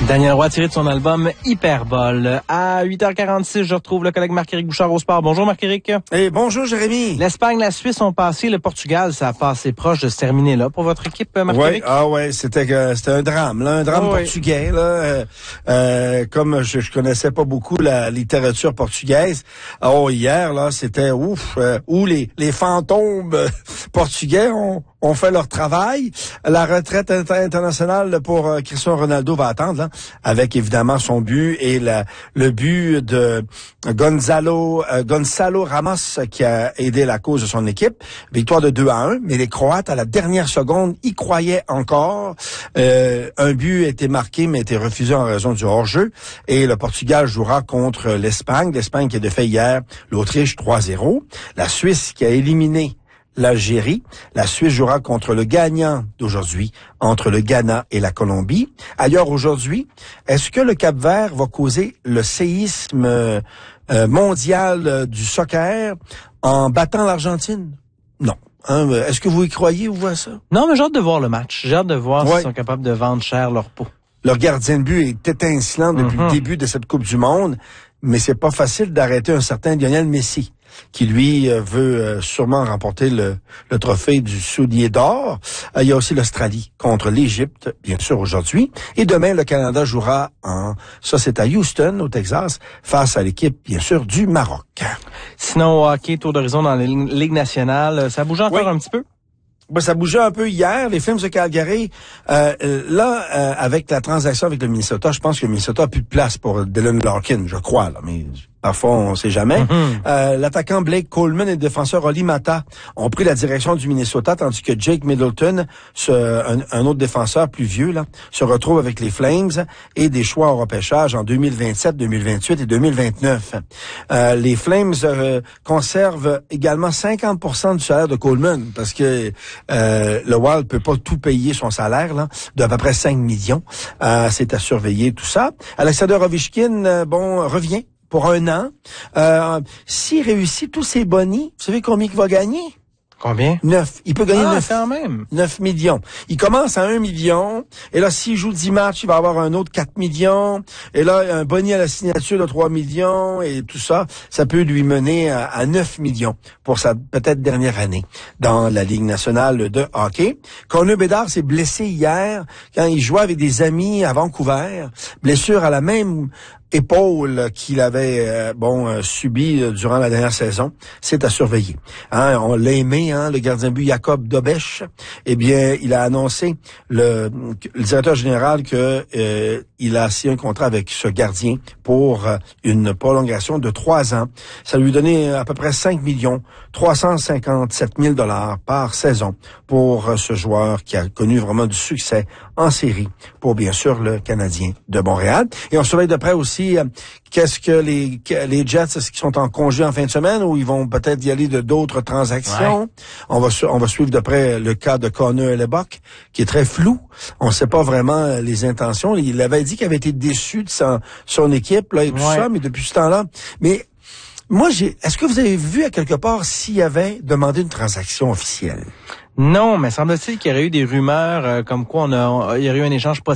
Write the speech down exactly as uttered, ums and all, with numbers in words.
Daniel Roy tiré de son album Hyperbole. À huit heures quarante-six, je retrouve le collègue Marc-Éric Bouchard au sport. Bonjour Marc-Éric. Et bonjour Jérémy. L'Espagne, la Suisse ont passé, le Portugal, ça a passé proche de se terminer là pour votre équipe, Marc-Éric. Ouais, ah ouais, c'était euh, c'était un drame, là, un drame oh, portugais là. Euh, euh, comme je, je connaissais pas beaucoup la littérature portugaise, oh hier là, c'était ouf, euh, où les les fantômes euh, portugais ont ont fait leur travail. La retraite inter- internationale pour euh, Cristiano Ronaldo va attendre, là, avec évidemment son but et la, le but de Gonzalo euh, Gonzalo Ramos qui a aidé la cause de son équipe. Victoire de deux à un, mais les Croates, à la dernière seconde, y croyaient encore. Euh, un but a été marqué, mais a été refusé en raison du hors-jeu. Et le Portugal jouera contre l'Espagne. L'Espagne qui a défait hier l'Autriche trois zéro. La Suisse qui a éliminé l'Algérie. La Suisse jouera contre le gagnant d'aujourd'hui, entre le Ghana et la Colombie. Ailleurs aujourd'hui, est-ce que le Cap-Vert va causer le séisme euh, mondial euh, du soccer en battant l'Argentine? Non. Hein, est-ce que vous y croyez, vous voyez ça? Non, mais j'ai hâte de voir le match. J'ai hâte de voir ouais. s'ils sont capables de vendre cher leur peau. Leur gardien de but est étincelant depuis mm-hmm. le début de cette Coupe du Monde, mais c'est pas facile d'arrêter un certain Lionel Messi, qui lui euh, veut euh, sûrement remporter le, le trophée du soulier d'or. Euh, il y a aussi l'Australie contre l'Égypte, bien sûr, aujourd'hui. Et demain, le Canada jouera en, ça c'est à Houston, au Texas, face à l'équipe, bien sûr, du Maroc. Sinon, au hockey, tour d'horizon dans la Ligue nationale, ça bouge encore oui. un petit peu? Ben, ça bougeait un peu hier, les Flames de Calgary. Euh, là, euh, avec la transaction avec le Minnesota, je pense que le Minnesota a plus de place pour Dylan Larkin, je crois, là, mais parfois on sait jamais. Mm-hmm. Euh, l'attaquant Blake Coleman et le défenseur Oli Mata ont pris la direction du Minnesota, tandis que Jake Middleton, ce, un, un autre défenseur plus vieux, là, se retrouve avec les Flames et des choix au repêchage en deux mille vingt-sept, deux mille vingt-huit et deux mille vingt-neuf. Euh, les Flames euh, conservent également cinquante pour cent du salaire de Coleman, parce que euh, le Wild peut pas tout payer son salaire, là, d'à peu près cinq millions. Euh, c'est à surveiller tout ça. Alexander Ovechkin, euh, bon, revient pour un an. Euh, s'il réussit tous ses bonnies, vous savez combien il va gagner? Combien? Neuf. Il peut gagner ah, neuf. quand même. Neuf millions. Il commence à un million. Et là, s'il joue dix matchs, il va avoir un autre quatre millions. Et là, un bonnet à la signature de trois millions et tout ça. Ça peut lui mener à, à neuf millions pour sa peut-être dernière année dans la Ligue nationale de hockey. Connor Bedard s'est blessé hier quand il jouait avec des amis à Vancouver. Blessure à la même épaule qu'il avait euh, bon euh, subi euh, durant la dernière saison. C'est à surveiller. Hein, on l'a aimé, hein, le gardien de but Jacob Dobech. Eh bien, il a annoncé le, le directeur général que euh, il a signé un contrat avec ce gardien pour euh, une prolongation de trois ans. Ça lui donnait à peu près cinq millions trois cent cinquante-sept mille dollars par saison pour euh, ce joueur qui a connu vraiment du succès en série pour bien sûr le Canadien de Montréal. Et on surveille de près aussi qu'est-ce que les les Jets, est-ce qu'ils sont en congé en fin de semaine ou ils vont peut-être y aller de d'autres transactions? Ouais. On va on va suivre de près le cas de Connor Hellebuyck, qui est très flou. On ne sait pas vraiment les intentions. Il avait dit qu'il avait été déçu de son, son équipe là et tout ouais. ça, mais depuis ce temps-là. Mais moi, j'ai. Est-ce que vous avez vu à quelque part s'il avait demandé une transaction officielle? Non, mais semble-t-il qu'il y aurait eu des rumeurs euh, comme quoi on a, il y aurait eu un échange possible